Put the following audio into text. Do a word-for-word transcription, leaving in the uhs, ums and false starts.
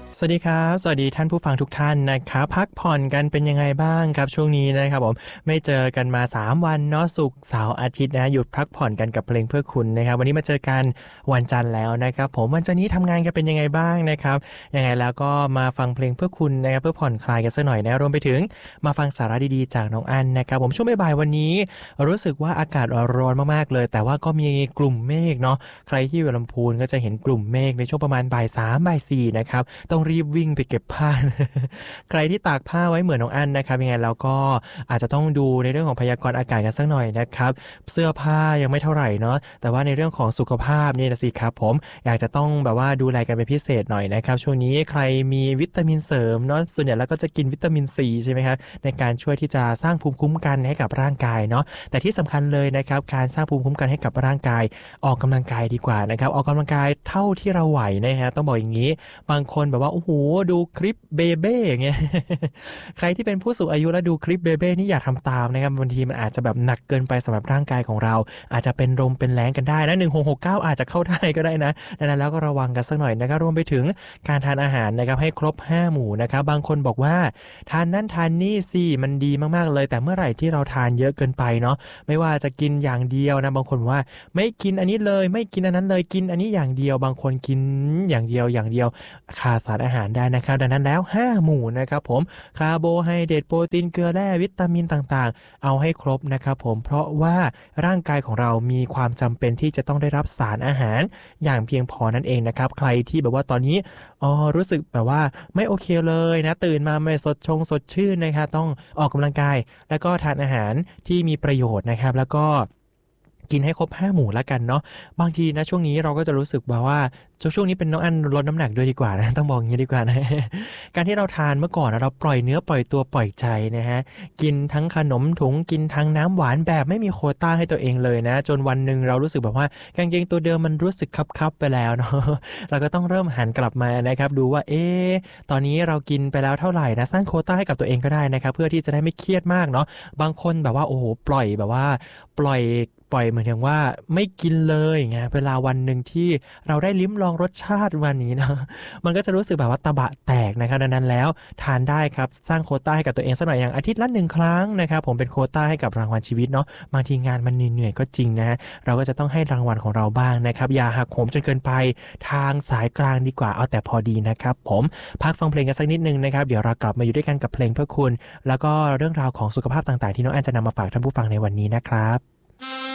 สวัสดีครับสวัสดีท่านผู้ฟังทุกท่านนะครับพักผ่อนกันเป็นยังไงบ้างครับช่วงนี้นะครับผมไม่เจอกันมาสามวันเนาะศุกร์เสาร์อาทิตย์นะหยุดพักผ่อนกันกับเพลงเพื่อคุณนะครับวันนี้มาเจอกันวันจันทร์แล้วนะครับผมวันจันทร์นี้ทำงานกันเป็นยังไงบ้างนะครับยังไงแล้วก็มาฟังเพลงเพื่อคุณนะครับเพื่อผ่อนคลายกันสักหน่อยนะรวมไปถึงมาฟังสาระดีๆจากน้องอันนะครับผมช่วงบ่ายๆวันนี้รู้สึกว่าอากาศร้อนมากๆเลยแต่ว่าก็มีกลุ่มเมฆเนาะใครที่อยู่ลำพูนก็จะเห็นกลุ่มเมฆในช่วงประมาณบ่ายสามบ่ายสี่นะครับต้องรีบวิ่งไปเก็บผ้า ใครที่ตากผ้าไว้เหมือนน้องอันนะครับยังไงแล้วก็อาจจะต้องดูในเรื่องของพยากรณ์อากาศกันสักหน่อยนะครับเสื้อผ้ายังไม่เท่าไหร่เนาะแต่ว่าในเรื่องของสุขภาพนี่นะสิครับผมอยากจะต้องแบบว่าดูแลกันเป็นพิเศษหน่อยนะครับช่วงนี้ใครมีวิตามินเสริมเนาะส่วนใหญ่แล้วก็จะกินวิตามินซีใช่ไหมครับในการช่วยที่จะสร้างภูมิคุ้มกันให้กับร่างกายเนาะแต่ที่สำคัญเลยนะครับการสร้างภูมิคุ้มกันให้กับร่างกายออกกำลังกายดีกว่านะครับออกกำลังกายเท่าที่เราไหวนะฮะต้องบอกอย่างนี้บางคนแบบว่าโอ้โหดูคลิปเบเบ้อย่างเงี้ย ใครที่เป็นผู้สูงอายุแล้วดูคลิปเบเบ้นี่อย่าทำตามนะครับบางทีมันอาจจะแบบหนักเกินไปสำหรับร่างกายของเราอาจจะเป็นลมเป็นแรงกันได้นะหนึ่งหกหกเก้าอาจจะเข้าได้ก็ได้นะดังนั้นแล้วก็ระวังกันสักหน่อยนะครับรวมไปถึงการทานอาหารนะครับให้ครบห้าหมู่นะครับบางคนบอกว่าทานนั่นทานนี่สิมันดีมากๆเลยแต่เมื่อไหร่ที่เราทานเยอะเกินไปเนาะไม่ว่าจะกินอย่างเดียวนะบางคนว่าไม่กินอันนี้เลยไม่กินอันนั้นเลยกินอันนี้อย่างเดียวบางคนกินอย่างเดียวอย่างเดียวขาดสารอาหารได้นะครับดังนั้นแล้วห้าหมู่นะครับผมคาร์โบไฮเดรตโปรตีนเกลือแร่วิตามินต่างๆเอาให้ครบนะครับผมเพราะว่าร่างกายของเรามีความจำเป็นที่จะต้องได้รับสารอาหารอย่างเพียงพอนั่นเองนะครับใครที่แบบว่าตอนนี้อ๋อรู้สึกแบบว่าไม่โอเคเลยนะตื่นมาไม่สดชงสดชื่นนะครับต้องออกกำลังกายแล้วก็ทานอาหารที่มีประโยชน์นะครับแล้วก็กินให้ครบห้าหมู่แล้วกันเนาะบางทีนะช่วงนี้เราก็จะรู้สึกแบบว่าช่วงนี้เป็นน้องอันลดน้ำหนักด้วยดีกว่านะต้องบอกอย่างนี้ดีกว่านะ การที่เราทานเมื่อก่อนเราปล่อยเนื้อปล่อยตัวปล่อยใจนะฮะกินทั้งขนมถุงกินทั้งน้ำหวานแบบไม่มีโควต้าให้ตัวเองเลยนะจนวันหนึ่งเรารู้สึกแบบว่ากางเกงตัวเดิมมันรู้สึกคับๆไปแล้วเนาะ เราก็ต้องเริ่มหันกลับมานะครับดูว่าเอ๊ะตอนนี้เรากินไปแล้วเท่าไหร่นะสร้างโควต้าให้กับตัวเองก็ได้นะครับเพื่อที่จะได้ไม่เครียดมากเนาะบางคนแบบว่าโอ้โหปล่อยแบบว่าปล่อยปล่อยเหมือนอย่างว่าไม่กินเลยไงเวลาวันหนึ่งที่เราได้ลิ้มลองรสชาติวันนี้นะ มันก็จะรู้สึกแบบว่าตะบะแตกนะครับดังนั้นแล้วทานได้ครับสร้างโควต้าให้กับตัวเองสักหน่อยอย่างอาทิตย์ละหนึ่งครั้งนะครับผมเป็นโควต้าให้กับรางวัลชีวิตเนาะบางทีงานมันเหนื่อยๆก็จริงนะเราก็จะต้องให้รางวัลของเราบ้างนะครับอย่าหักโหมจนเกินไปทางสายกลางดีกว่าเอาแต่พอดีนะครับผมพักฟังเพลงกันสักนิดนึงนะครับเดี๋ยวเรากลับมาอยู่ด้วยกันกับเพลงเพื่อคุณแล้วก็เรื่องราวของสุขภาพต่างๆที่น้องอันจะนำมาฝากท่านผู้ฟังในวันนี้นะครับ